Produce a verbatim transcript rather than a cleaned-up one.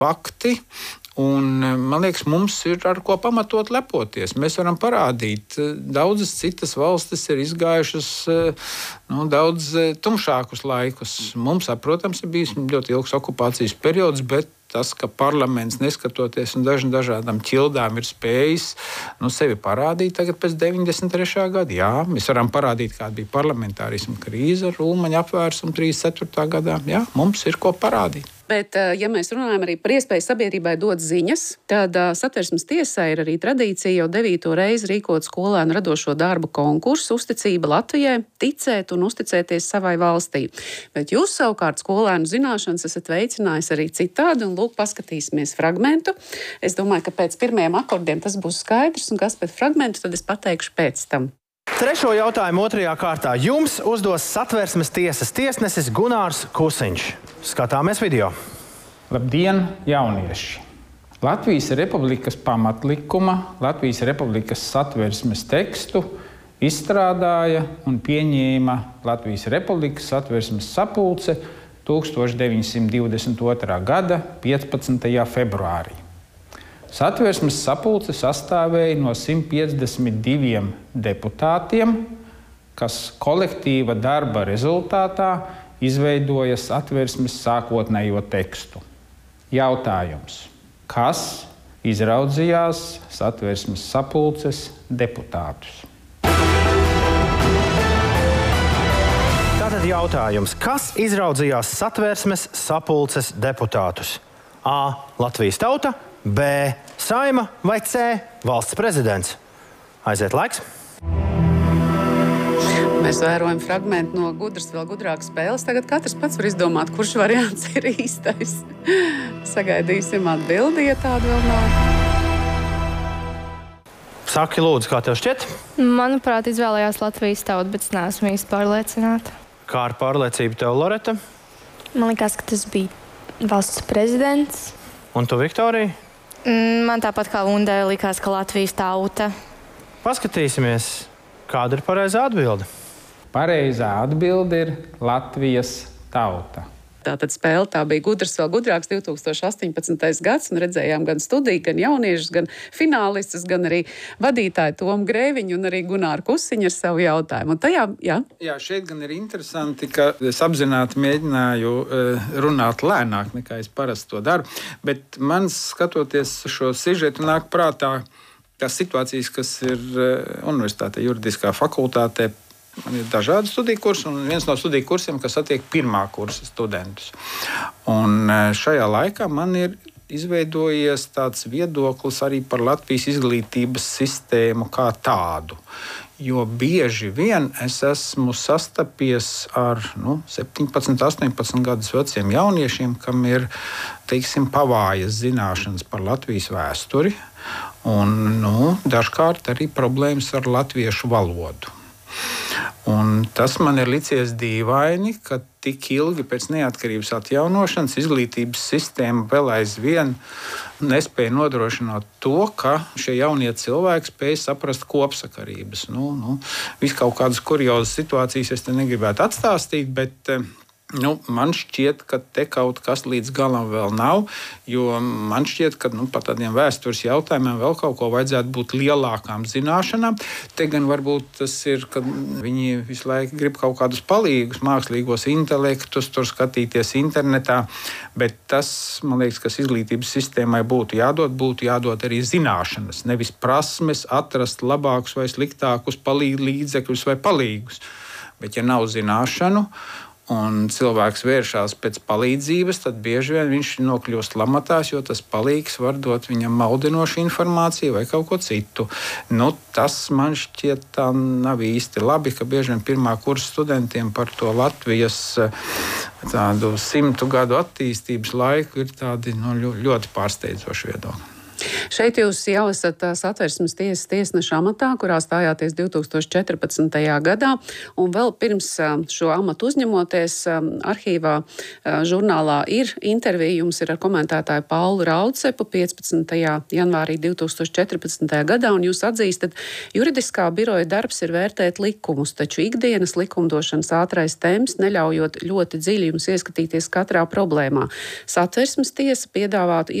fakti. Un, man liekas, mums ir ar ko pamatot lepoties. Mēs varam parādīt, daudzas citas valstis ir izgājušas nu, daudz tumšākus laikus. Mums, protams, ir bijis ļoti ilgs okupācijas periods, bet tas, ka parlaments, neskatoties un dažna dažādām ķildām, ir spējis nu, sevi parādīt tagad pēc deviņdesmit trešā gada. Jā, mēs varam parādīt, kāda bija parlamentārisma krīze ar Ulmaņa apvērsumu trīsdesmit ceturtā gadā. Jā, mums ir ko parādīt. Bet, ja mēs runājam arī par iespēju sabiedrībai dot ziņas, tad Satversmes tiesai ir arī tradīcija jau devīto reizi rīkot skolēnu radošo darbu konkursu Uzticība Latvijai, ticēt un uzticēties savai valstī. Bet jūs savukārt skolēnu zināšanas esat veicinājis arī citādi, un lūk, paskatīsimies fragmentu. Es domāju, ka pēc pirmajiem akordiem tas būs skaidrs, un kas pēc fragmentu, tad es pateikšu pēc tam. Trešo jautājumu otrajā kārtā jums uzdos Satversmes tiesas tiesnesis Gunārs Kusiņš. Skatāmies video. Labdien, jaunieši! Latvijas Republikas pamatlikuma, Latvijas Republikas Satversmes tekstu izstrādāja un pieņēma Latvijas Republikas Satversmes sapulce tūkstoš deviņsimt divdesmit otrā gada piecpadsmitajā februārī. Satversmes sapulce sastāvēja no simt piecdesmit diviem deputātiem, kas kolektīva darba rezultātā izveidoja Satversmes sākotnējo tekstu. Jautājums: kas izraudzījās Satversmes sapulces deputātus? Tātad jautājums: kas izraudzījās Satversmes sapulces deputātus? A. Latvijas tauta, B. Saeima vai C. Valsts prezidents? Aiziet laiks. Mēs vērojam fragmentu no gudras, vēl gudrākas spēles. Tagad katrs pats var izdomāt, kurš variants ir īstais. Sagaidīsim atbildi, ja tāda vēl nav. Saki, lūdzu, kā tev šķiet? Manuprāt, izvēlējās Latvijas tauta, bet es neesmu īsti pārliecināta. Kā ar pārliecību tev, Loreta? Man liekas, ka tas bija valsts prezidents. Un tu, Viktorija? Man tāpat kā Lundai likās, ka Latvijas tauta. Paskatīsimies, kāda ir pareizā atbilde. Pareizā atbilde ir Latvijas tauta. Tātad spēle tā bija gudrs, vēl gudrāks divi tūkstoši astoņpadsmitais gads, un redzējām gan studiju, gan jauniešus, gan finālistus, gan arī vadītāju Tomu Grēviņu un arī Gunāru Kusiņu ar savu jautājumu. Un tajā, jā. Jā, šeit gan ir interesanti, ka es apzināti mēģināju runāt lēnāk, nekā es parasti to daru, bet man, skatoties šo sižetu, nāk prātā tās situācijas, kas ir universitātē, juridiskā fakultātē. Man ir dažādi studiju kursi, un viens no studiju kursiem, kas attiek pirmā kursa studentus. Un šajā laikā man ir izveidojies tāds viedoklis arī par Latvijas izglītības sistēmu kā tādu. Jo bieži vien es esmu sastapies ar nu, septiņpadsmit, astoņpadsmit gadus veciem jauniešiem, kam ir, teiksim, pavājas zināšanas par Latvijas vēsturi, un nu, dažkārt arī problēmas ar latviešu valodu. Un tas man ir licies dīvaini, ka tik ilgi pēc neatkarības atjaunošanas izglītības sistēma vēl aizvien nespēja nodrošināt to, ka šie jaunie cilvēki spēj saprast kopsakarības. Nu, nu, vis kaut kādas kuriozas situācijas es te negribētu atstāstīt, bet nu, man šķiet, ka te kaut kas līdz galam vēl nav, jo man šķiet, ka nu, par tādiem vēstures jautājumiem vēl kaut ko vajadzētu būt lielākām zināšanām. Te gan varbūt tas ir, ka viņi visu laiku grib kaut kādus palīgus, mākslīgos intelektus, tur skatīties internetā, bet tas, man liekas, kas izglītības sistēmai būtu jādod, būtu jādod arī zināšanas, nevis prasmes atrast labākus vai sliktākus palīgu līdzekļus vai palīgus. Bet ja nav zināšanu, un cilvēks vēršās pēc palīdzības, tad bieži vien viņš nokļūst lamatās, jo tas palīgs var dot viņam maldinošu informāciju vai kaut ko citu. Nu, tas man šķiet tā nav īsti labi, ka bieži vien pirmā kursa studentiem par to Latvijas tādu simtu gadu attīstības laiku ir tādi nu, ļoti pārsteidzoši viedokļi. Šeit jūs jau esat Satversmes tiesas tiesneša amatā, kurā stājāties divi tūkstoši četrpadsmitajā gadā, un vēl pirms šo amatu uzņemoties arhīvā žurnālā ir intervija, jums ir ar komentētāju Paulu Raudsepu piecpadsmitajā janvārī divi tūkstoši četrpadsmitajā gadā, un jūs atzīstat, juridiskā biroja darbs ir vērtēt likumus, taču ikdienas likumdošanas ātrais temps, neļaujot ļoti dziļi jums ieskatīties katrā problēmā. Satversmes tiesa piedāvātu